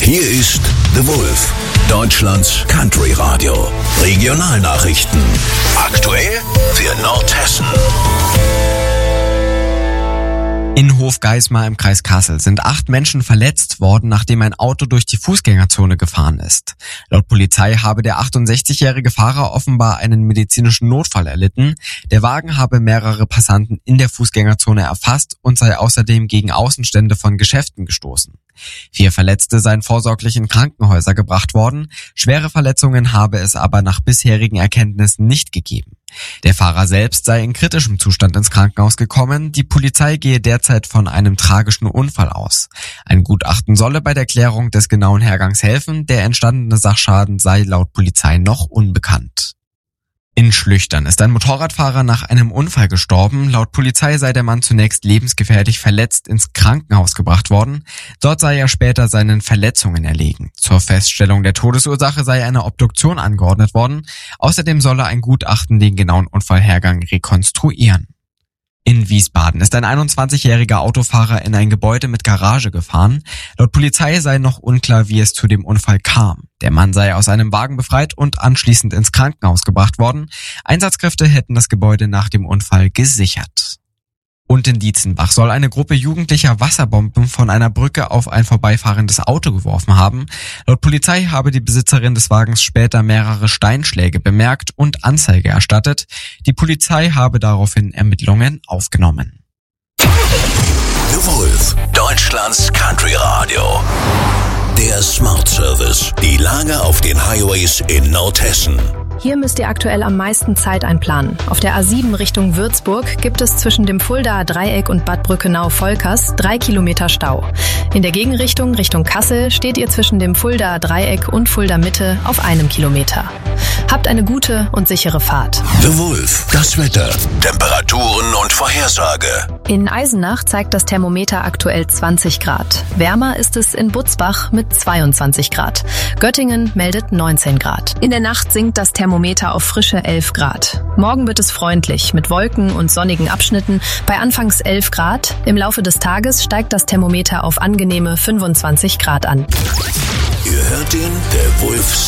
Hier ist The Wolf, Deutschlands Country Radio. Regionalnachrichten. Aktuell für Nordhessen. In Hofgeismar im Kreis Kassel sind 8 Menschen verletzt worden, nachdem ein Auto durch die Fußgängerzone gefahren ist. Laut Polizei habe der 68-jährige Fahrer offenbar einen medizinischen Notfall erlitten. Der Wagen habe mehrere Passanten in der Fußgängerzone erfasst und sei außerdem gegen Außenstände von Geschäften gestoßen. 4 Verletzte seien vorsorglich in Krankenhäuser gebracht worden. Schwere Verletzungen habe es aber nach bisherigen Erkenntnissen nicht gegeben. Der Fahrer selbst sei in kritischem Zustand ins Krankenhaus gekommen. Die Polizei gehe derzeit von einem tragischen Unfall aus. Ein Gutachten solle bei der Klärung des genauen Hergangs helfen. Der entstandene Sachschaden sei laut Polizei noch unbekannt. In Schlüchtern ist ein Motorradfahrer nach einem Unfall gestorben. Laut Polizei sei der Mann zunächst lebensgefährlich verletzt ins Krankenhaus gebracht worden. Dort sei er später seinen Verletzungen erlegen. Zur Feststellung der Todesursache sei eine Obduktion angeordnet worden. Außerdem solle ein Gutachten den genauen Unfallhergang rekonstruieren. In Wiesbaden ist ein 21-jähriger Autofahrer in ein Gebäude mit Garage gefahren. Laut Polizei sei noch unklar, wie es zu dem Unfall kam. Der Mann sei aus einem Wagen befreit und anschließend ins Krankenhaus gebracht worden. Einsatzkräfte hätten das Gebäude nach dem Unfall gesichert. Und in Dietzenbach soll eine Gruppe Jugendlicher Wasserbomben von einer Brücke auf ein vorbeifahrendes Auto geworfen haben. Laut Polizei habe die Besitzerin des Wagens später mehrere Steinschläge bemerkt und Anzeige erstattet. Die Polizei habe daraufhin Ermittlungen aufgenommen. The Wolf, Deutschlands Country Radio. Der Smart Service. Die Lage auf den Highways in Nordhessen. Hier müsst ihr aktuell am meisten Zeit einplanen. Auf der A7 Richtung Würzburg gibt es zwischen dem Fuldaer Dreieck und Bad Brückenau-Volkers 3 Kilometer Stau. In der Gegenrichtung Richtung Kassel steht ihr zwischen dem Fuldaer Dreieck und Fulda Mitte auf 1 Kilometer. Habt eine gute und sichere Fahrt. The Wolf, das Wetter, Temperaturen und Vorhersage. In Eisenach zeigt das Thermometer aktuell 20 Grad. Wärmer ist es in Butzbach mit 22 Grad. Göttingen meldet 19 Grad. In der Nacht sinkt das Thermometer auf frische 11 Grad. Morgen wird es freundlich mit Wolken und sonnigen Abschnitten bei anfangs 11 Grad. Im Laufe des Tages steigt das Thermometer auf angenehme 25 Grad an. Ihr hört den The Wolf